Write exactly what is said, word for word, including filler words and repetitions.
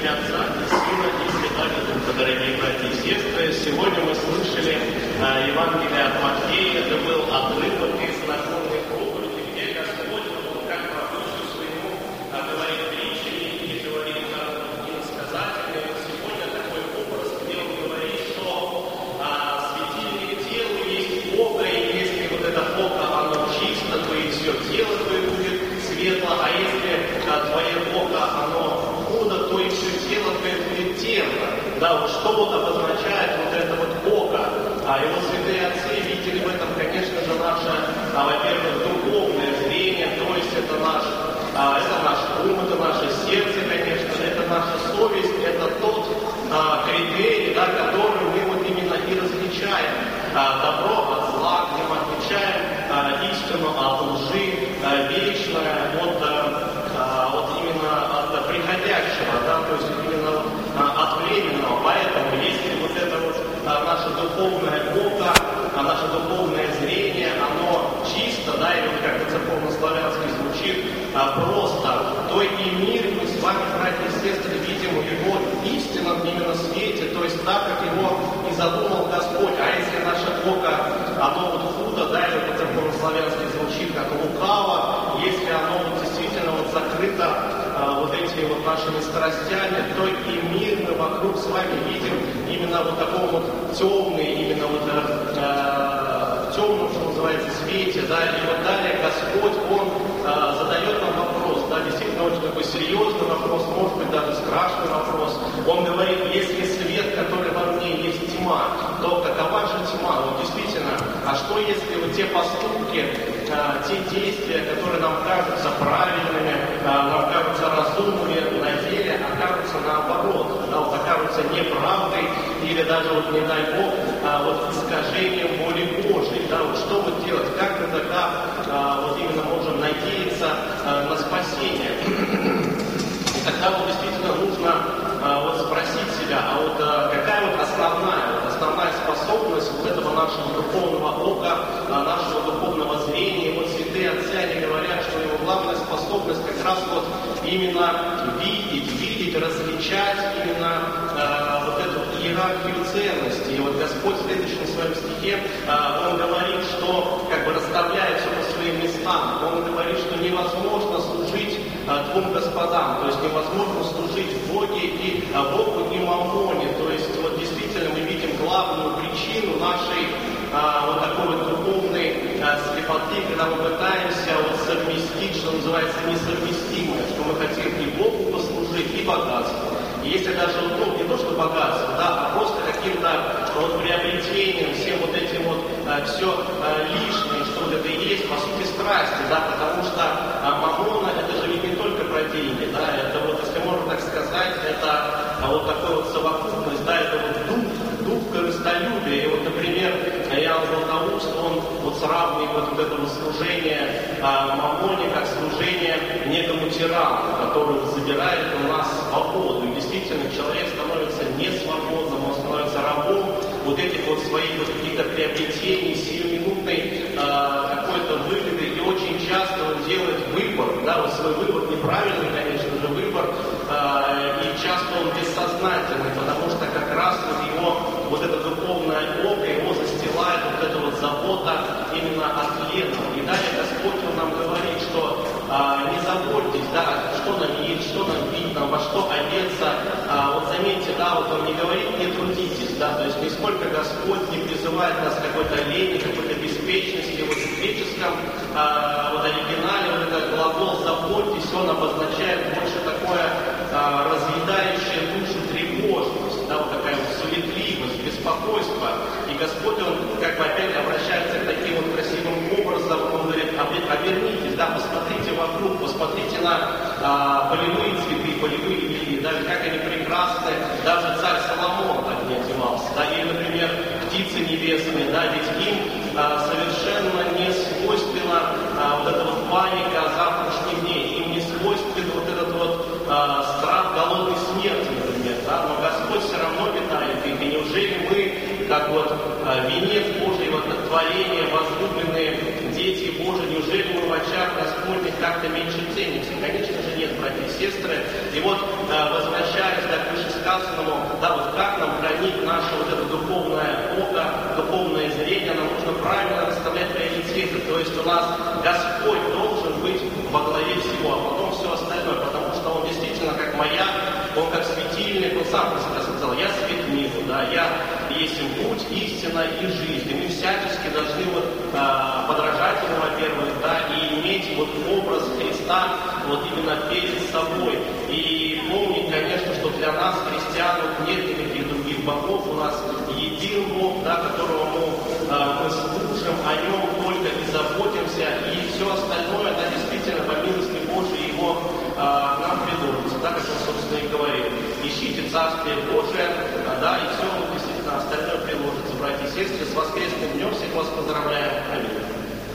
имя Отца и Сына и Святаго Духа, дорогие братья и сестры. Сегодня мы слышали э, Евангелие от Матфея. Это был отрывок из знакомой проповеди, где Господь, Он как по духу своему э, говорит притчами и говорит э, иносказательно. Сегодня такой образ, где Он говорит, что э, светильник телу есть око, и если вот это око, оно чисто, то и все тело твое будет светло, а если э, твое око, оно худо, то и все тело твое будет темно. Да, вот что вот обозначает вот это вот око. А его святые отцы видели в этом, конечно же, наше, а, во-первых, духовное зрение, то есть это наш, а, это наш ум, это наше сердце, конечно, это наша совесть, это тот а, критерий, да, который мы вот именно и различаем а, добро от зла, где мы отличаем а, истину от лжи, а, вечное от, а, от именно от приходящего, да, то есть именно вот, а, от временного. Поэтому если вот это вот а, наше духовное око, а наше духовное зрение, оно чисто, да, или вот как-то церковно-славянски звучит а, просто, то и мир мы с вами, братья и сестры, видим в его истинном именно свете, то есть так, как его и задумал Господь. А если наше око, оно вот худо, да, или вот церковно-славянски звучит как лукаво, если оно вот действительно вот закрыто а, вот этими вот нашими страстями, то и мир мы вокруг с вами видим именно вот таком вот темный, именно вот э, темном, что называется, свете, да, и вот далее Господь, Он э, задает нам вопрос, да, действительно очень такой серьезный вопрос, может быть даже страшный вопрос. Он говорит, если свет, который во мне, есть тьма, то какова же тьма? Вот действительно, а что если вот те поступки, э, те действия, которые нам кажутся правильными, э, нам кажутся разумными, на деле окажутся наоборот, да, вот окажутся неправдой или даже, вот, не дай Бог, а, вот искажением воли Божьей. Да, вот что вот делать? Как мы тогда а, вот именно можем надеяться а, на спасение? И тогда вот действительно нужно а, вот спросить себя, а вот а, какая вот основная, вот основная способность вот этого нашего духовного ока, а, нашего духовного зрения? Вот святые отцы, они говорят, что его главная способность как раз вот именно видеть, видеть, различать именно э, вот эту иерархию ценностей. И вот Господь в следующем своем стихе, э, Он говорит, что как бы расставляет все по своим местам. Он говорит, что невозможно служить э, двум господам, то есть невозможно служить Боге и э, Богу и Мамоне. То есть вот действительно мы видим главную причину нашей А, вот такой вот духовной а, слепоты, когда мы пытаемся вот совместить, что называется, несовместимое, что мы хотим и Богу послужить, и богатству. И если даже, ну, не то, что богатство, да, а просто каким-то вот приобретением, всем вот этим вот а, все а, лишнее, что вот это и есть, по сути, страсти, да, потому что а, мамона, это же ведь не только про деньги, да, это вот, если можно так сказать, это а, вот такой вот совокупность, да, это вот дух, дух корыстолюбия. И вот, например, Иоанн Златоуст, он вот сравнивает вот это вот служение а, мамоне как служение некому тирану, который забирает у нас свободу. И действительно, человек становится несвободным, он становится рабом вот этих вот своих вот каких-то приобретений, сиюминутной а, какой-то выгоды. И очень часто он делает выбор, да, вот свой выбор неправильный, конечно же, выбор, а, и часто он бессознательный, потому что как раз вот его вот это духовное око, его застилает вот эта вот забота именно о тленном. И далее Господь Он нам говорит, что а, не заботьтесь, да, что нам есть, что нам видно, во что одеться. А, вот заметьте, да, вот Он не говорит, не трудитесь, да, то есть нисколько Господь не призывает нас к какой-то лени, какой-то беспечности. Вот в греческом а, вот оригинале вот этот глагол «заботьтесь», он обозначает больше такое а, разъедающее душу тревожность, да, вот такая вот суетливость, беспокойство. И Господь, Он как бы опять обращается к таким вот красивым образом, Он говорит, обернитесь, да, посмотрите вокруг, посмотрите на а, полевые цветы, полевые лилии, да, как они прекрасны, даже царь Соломон так не одевался, да, или, например, птицы небесные, да, ведь им а, совершенно не свойственна а, вот эта вот паника о завтрашнем дне, им не свойствен вот этот вот а, страх голодной смерти, например, да, но Господь все равно питает их. И неужели мы, как вот а, венец Божьего творения, возлюбленные дети Божьи, неужели мы в очах Господних как-то меньше ценимся? Конечно же нет, братья и сестры. И вот, возвращаясь да, к вышесказанному, да, вот как нам хранить наше вот это духовное око, духовное зрение, нам нужно правильно расставлять приоритеты. То есть у нас Господь должен быть во главе всего, а потом все остальное, потому что Он действительно как маяк, Он как светильник, Он сам про себя сказал: я свет миру, да, я есть им путь, истина и жизнь. И мы всячески должны вот, а, подражать Ему, во-первых, да, и иметь вот образ Христа вот именно перед собой. И помнить, конечно, что для нас, христиан, нет никаких других богов, у нас един Бог, да, которого мы, а, мы служим, о Нем только и заботимся, и все остальное, да, действительно, по милости Божией Его а, нам предложится, да, как Он, собственно, и говорил. Ищите Царствие Божие, а, да, и все, действительно, остальное приложится. Братья и сестры, с воскресным днем всех вас поздравляю. Аминь.